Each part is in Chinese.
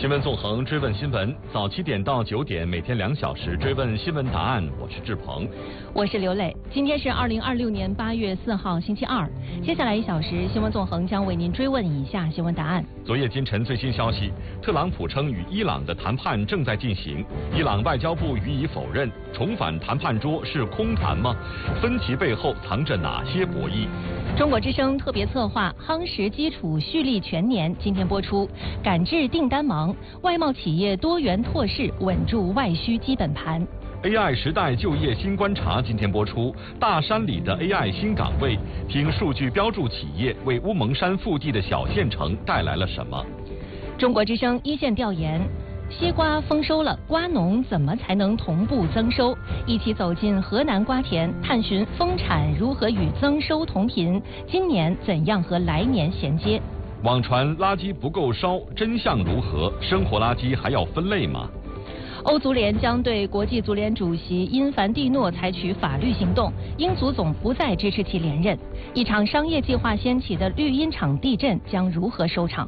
新闻纵横追问新闻，早7点到9点，每天2小时追问新闻答案。我是志鹏， 我是刘磊。今天是2026年8月4号，星期二。接下来1小时，新闻纵横将为您追问以下新闻答案。 昨夜今晨最新消息，特朗普称与伊朗的谈判正在进行，伊朗外交部予以否认。重返谈判桌是空谈吗？分歧背后藏着哪些博弈？ 中国之声特别策划夯实基础蓄力全年今天播出，赶制订单忙，外贸企业多元拓市，稳住外需基本盘。 AI 时代就业新观察今天播出，大山里的 AI 新岗位，听数据标注企业为乌蒙山腹地的小县城带来了什么？ 中国之声一线调研，西瓜丰收了，瓜农怎么才能同步增收？一起走进河南瓜田，探寻丰产如何与增收同频，今年怎样和来年衔接？ 网传垃圾不够烧，真相如何？生活垃圾还要分类吗？ 欧足联将对国际足联主席因凡蒂诺采取法律行动，英足总不再支持其连任。一场商业计划掀起的绿茵场地震将如何收场？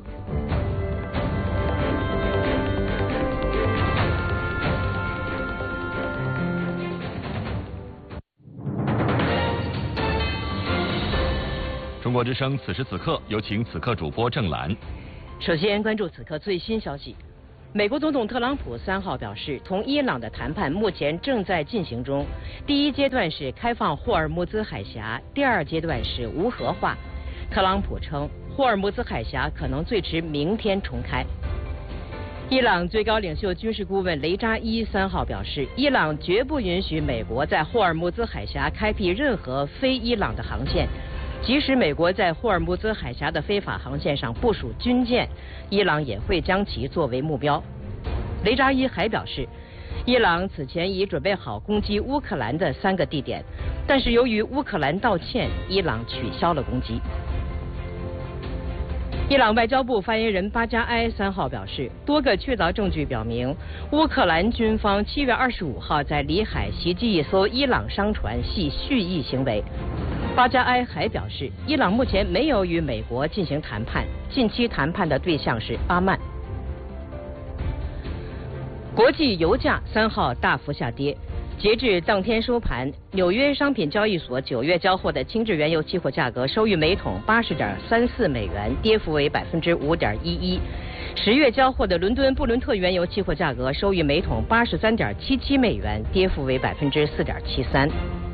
中国之声此时此刻，有请此刻主播郑兰。 首先关注此刻最新消息。美国总统特朗普3号表示，同伊朗的谈判目前正在进行中，第一阶段是开放霍尔木兹海峡，第二阶段是无核化。特朗普称，霍尔木兹海峡可能最迟明天重开。伊朗最高领袖军事顾问雷扎伊3号表示，伊朗绝不允许美国在霍尔木兹海峡开辟任何非伊朗的航线。即使美国在霍尔木兹海峡的非法航线上部署军舰，伊朗也会将其作为目标。雷扎伊还表示，伊朗此前已准备好攻击乌克兰的3个地点，但是由于乌克兰道歉，伊朗取消了攻击。伊朗外交部发言人巴加埃3号表示，多个确凿证据表明，乌克兰军方7月25号在里海袭击一艘伊朗商船系蓄意行为。巴加埃还表示，伊朗目前没有与美国进行谈判，近期谈判的对象是阿曼。国际油价3号大幅下跌，截至当天收盘，纽约商品交易所9月交货的轻质原油期货价格收于每桶80.34美元，跌幅为5.11%。10月交货的伦敦布伦特原油期货价格收于每桶83.77美元，跌幅为4.73%。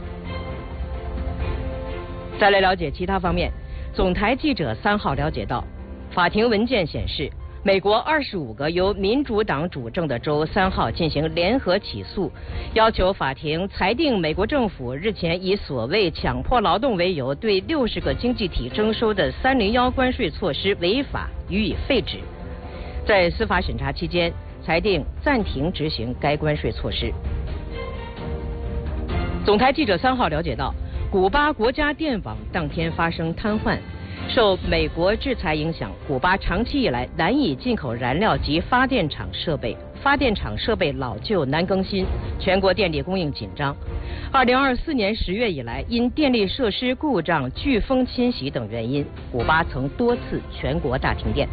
再来了解其他方面，总台记者3号了解到，法庭文件显示，美国25个由民主党主政的州3号进行联合起诉，要求法庭裁定美国政府日前以所谓强迫劳动为由对60个经济体征收的301关税措施违法，予以废止。在司法审查期间，裁定暂停执行该关税措施。总台记者3号了解到，古巴国家电网当天发生瘫痪，受美国制裁影响，古巴长期以来难以进口燃料及发电厂设备，发电厂设备老旧难更新，全国电力供应紧张。2024年10月以来，因电力设施故障、飓风侵袭等原因，古巴曾多次全国大停电。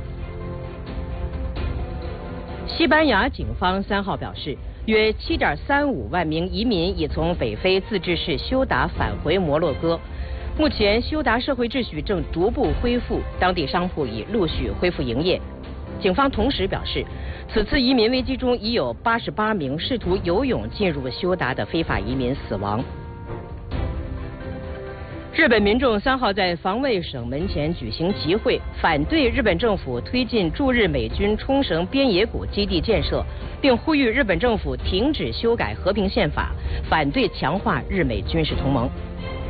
西班牙警方3号表示，约7.35万名移民已从北非自治市休达返回摩洛哥。目前，休达社会秩序正逐步恢复，当地商铺已陆续恢复营业。警方同时表示，此次移民危机中已有88名试图游泳进入休达的非法移民死亡。日本民众3号在防卫省门前举行集会，反对日本政府推进驻日美军冲绳边野古基地建设，并呼吁日本政府停止修改和平宪法，反对强化日美军事同盟。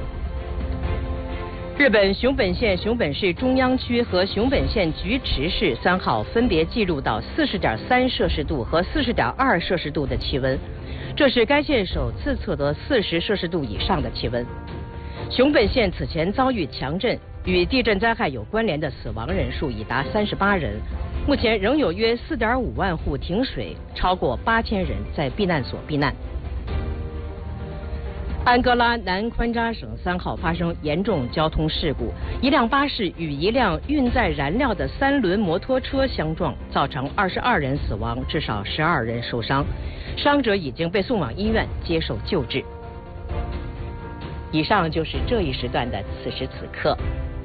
日本熊本县、熊本市中央区和熊本县菊池市3号分别记录到40.3摄氏度和40.2摄氏度的气温，这是该县首次测得40摄氏度以上的气温。熊本县此前遭遇强震，与地震灾害有关联的死亡人数已达38人，目前仍有约4.5万户停水，超过8000人在避难所避难。 安哥拉南昆扎省3号发生严重交通事故，一辆巴士与一辆运载燃料的3轮摩托车相撞，造成22人死亡，至少12人受伤，伤者已经被送往医院接受救治。以上就是这一时段的此时此刻。